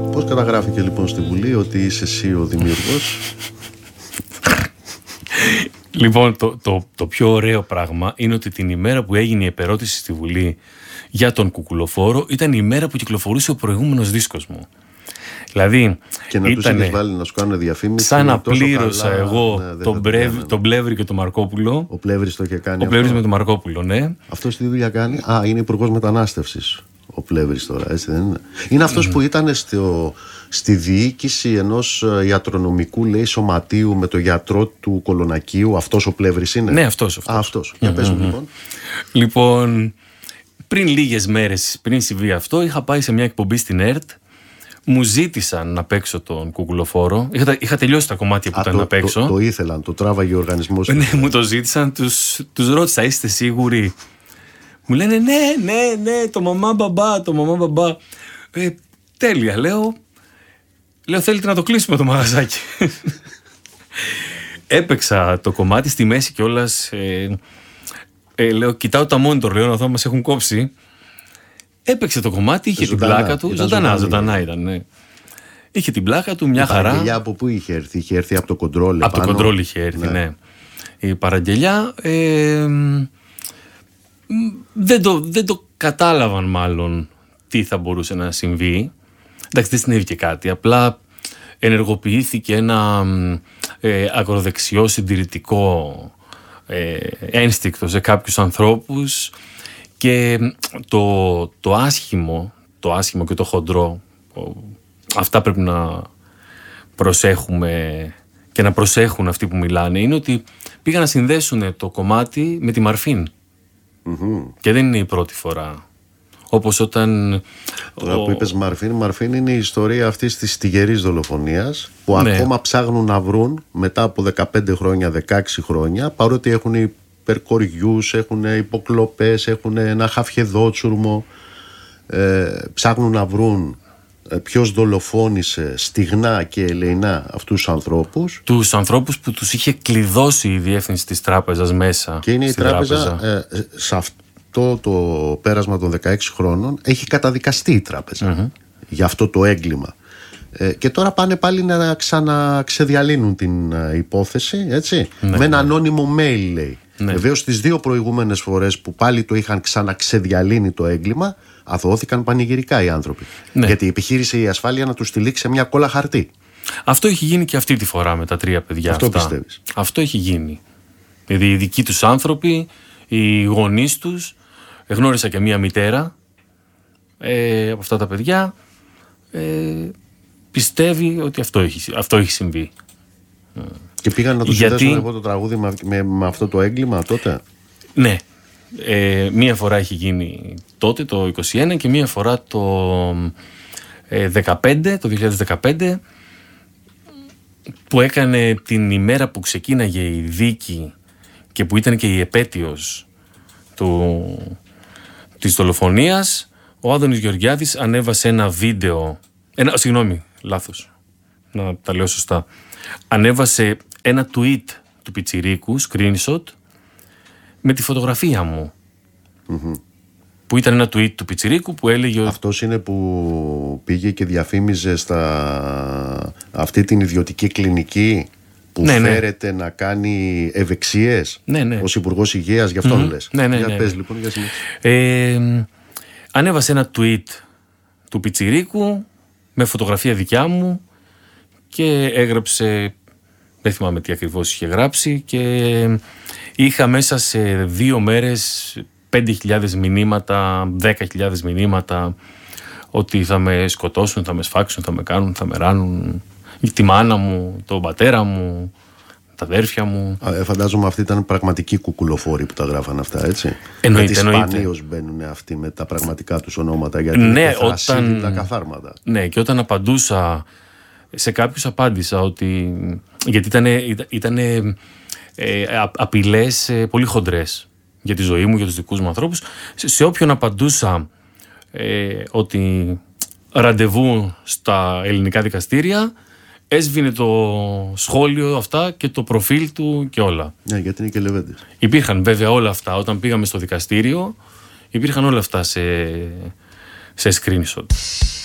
Πώς καταγράφηκε λοιπόν στη Βουλή ότι είσαι εσύ ο δημιουργός? Λοιπόν, το πιο ωραίο πράγμα είναι ότι την ημέρα που έγινε η επερώτηση στη Βουλή για τον Κουκουλοφόρο ήταν η ημέρα που κυκλοφορούσε ο προηγούμενος δίσκος μου. Δηλαδή, και να τους είχες βάλει να σου κάνουν διαφήμιση. Σαν να πλήρωσα εγώ τον Πλεύρη και τον Μαρκόπουλο. Ο Πλεύρης το είχε κάνει. Ο Πλεύρης με τον Μαρκόπουλο, ναι. Αυτός τι δουλειά κάνει? Είναι υπουργός μετανάστευσης ο Πλεύρης τώρα, έτσι δεν είναι? Είναι αυτός που ήταν στη διοίκηση ενός ιατρονομικού, λέει, σωματείου με το γιατρό του Κολονακίου. Αυτός ο Πλεύρης είναι? Ναι, αυτός. Για πες μου λοιπόν. Λοιπόν, πριν λίγες μέρες, πριν συμβεί αυτό, είχα πάει σε μια εκπομπή στην ΕΡΤ. Μου ζήτησαν να παίξω τον Κουκουλοφόρο. Είχα τελειώσει τα κομμάτια που ήταν να παίξω. Το ήθελαν, το τράβαγε ο οργανισμός. Ναι, μου το ζήτησαν, τους ρώτησα, είστε σίγουροι? Μου λένε ναι, το μαμά μπαμπά. Τέλεια, λέω, θέλετε να το κλείσουμε το μαγαζάκι? Έπαιξα το κομμάτι στη μέση κιόλας. Λέω, κοιτάω τα monitor, λέω, να δω, μας έχουν κόψει. Έπαιξε το κομμάτι, είχε την πλάκα του. Ζωντανά ήταν, ναι. Είχε την πλάκα του, μια χαρά. Η παραγγελιά από πού είχε έρθει? Είχε έρθει από το κοντρόλ? Από το κοντρόλ είχε έρθει, ναι. Η παραγγελιά δεν το κατάλαβαν μάλλον τι θα μπορούσε να συμβεί. Εντάξει, δεν συνέβη και κάτι. Απλά ενεργοποιήθηκε ένα ακροδεξιό συντηρητικό ένστικτο σε κάποιους ανθρώπους. Και το άσχημο και το χοντρό, αυτά πρέπει να προσέχουμε και να προσέχουν αυτοί που μιλάνε, είναι ότι πήγαν να συνδέσουν το κομμάτι με τη Μαρφίν. Και δεν είναι η πρώτη φορά. Όπως όταν... Τώρα που είπες Μαρφίν είναι η ιστορία αυτής της τυγερής δολοφονίας που ακόμα ψάχνουν να βρουν μετά από 15 χρόνια, 16 χρόνια, παρότι έχουν υπερκοριούς, έχουν υποκλοπές, έχουν ένα χαφιεδότσουρμο, ψάχνουν να βρουν ποιος δολοφόνησε στιγνά και ελεεινά αυτούς τους ανθρώπους. Τους ανθρώπους που τους είχε κλειδώσει η διεύθυνση της τράπεζας μέσα. Και είναι η τράπεζα, σε αυτό το πέρασμα των 16 χρόνων, έχει καταδικαστεί η τράπεζα για αυτό το έγκλημα. Και τώρα πάνε πάλι να ξαναξεδιαλύνουν την υπόθεση, έτσι, με ένα ανώνυμο mail, λέει. Βεβαίως τις δύο προηγούμενες φορές που πάλι το είχαν ξαναξεδιαλύνει το έγκλημα, αθωώθηκαν πανηγυρικά οι άνθρωποι. Γιατί επιχείρησε η ασφάλεια να τους τυλίξει σε μια κόλλα χαρτί. Αυτό έχει γίνει και αυτή τη φορά με τα 3 παιδιά. Αυτό πιστεύεις? Αυτό έχει γίνει. Δηλαδή οι δικοί τους άνθρωποι, οι γονείς τους, γνώρισα και μια μητέρα από αυτά τα παιδιά, πιστεύει ότι αυτό έχει συμβεί. Και πήγαν να τους συνδέσουν εγώ το τραγούδι με αυτό το έγκλημα τότε? Ναι. Μία φορά έχει γίνει τότε το 2021 και μία φορά το 2015 που έκανε την ημέρα που ξεκίναγε η δίκη και που ήταν και η επέτειος της δολοφονίας. Ο Άδωνης Γεωργιάδης ανέβασε ένα βίντεο, συγγνώμη, λάθος, να τα λέω σωστά. Ανέβασε ένα tweet του Πιτσιρίκου, screenshot, με τη φωτογραφία μου. Που ήταν ένα tweet του Πιτσιρίκου που έλεγε... Αυτός είναι που πήγε και διαφήμιζε αυτή την ιδιωτική κλινική που φέρεται να κάνει ευεξίες ως Υπουργός Υγείας, γι' αυτόν λες? Για πες λοιπόν, για συνέχεια. Ανέβασε ένα tweet του Πιτσιρίκου με φωτογραφία δικιά μου και έγραψε, δεν θυμάμαι τι ακριβώς είχε γράψει, και είχα μέσα σε 2 μέρες 5.000 μηνύματα, 10.000 μηνύματα ότι θα με σκοτώσουν, θα με σφάξουν, θα με κάνουν, θα με ράνουν, τη μάνα μου, τον πατέρα μου, τα αδέρφια μου. Φαντάζομαι αυτοί ήταν πραγματικοί κουκουλοφόροι που τα γράφαν αυτά, έτσι? Εννοείται. Σπανίως μπαίνουν αυτοί με τα πραγματικά τους ονόματα, γιατί είναι τα καθάρματα. Ναι, και όταν απαντούσα, σε κάποιους απάντησα ότι, γιατί ήταν απειλές πολύ χοντρές για τη ζωή μου, για τους δικούς μου ανθρώπους. Σε όποιον απαντούσα ότι ραντεβού στα ελληνικά δικαστήρια, έσβηνε το σχόλιο αυτά και το προφίλ του και όλα. Ναι, γιατί είναι και λεβέντες. Υπήρχαν βέβαια όλα αυτά όταν πήγαμε στο δικαστήριο, υπήρχαν όλα αυτά σε screenshot.